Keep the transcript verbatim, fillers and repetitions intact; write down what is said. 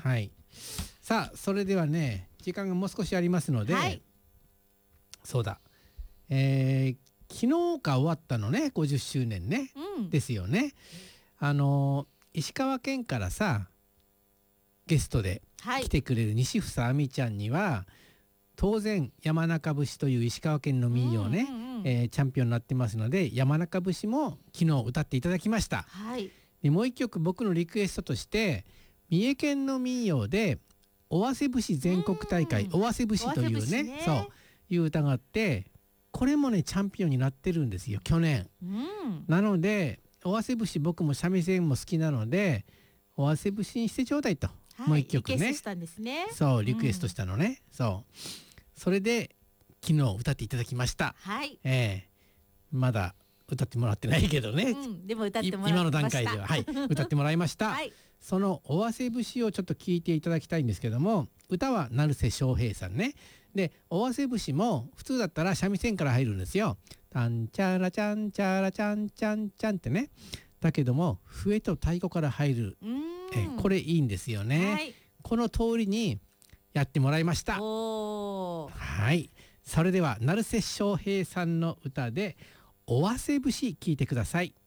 はい。さあそれではね時間がもう少しありますので、はい、そうだ、えー、昨日か終わったのねごじゅっしゅうねんね、うん、ですよね。あの石川県からさゲストで来てくれる西房亜美ちゃんには当然山中節という石川県の民謡ね、うんうんうん、えー、チャンピオンになってますので山中節も昨日歌っていただきました、はい、でもう一曲僕のリクエストとして三重県の民謡で尾鷲節全国大会尾鷲節というね、ね、そういう歌があってこれもねチャンピオンになってるんですよ去年、うん、なので尾鷲節僕も三味線も好きなので尾鷲節にしてちょうだいと、はい、もう一曲ねリクエストしたんですね。そうリクエストしたのね、うん、そうそれで昨日歌っていただきました、はい、えー、まだ歌ってもらってないけどね、うん、でも歌ってもらいました今の段階では、はい、歌ってもらいました、はい、その尾鷲節をちょっと聞いていただきたいんですけども歌は成瀬翔平さんねで尾鷲節も普通だったら三味線から入るんですよ。タンチャラチャンチャラチャンチャンチャンってねだけども笛と太鼓から入るえこれいいんですよね、はい、この通りにやってもらいました。はいそれでは成瀬翔平さんの歌で尾鷲節聞いてください。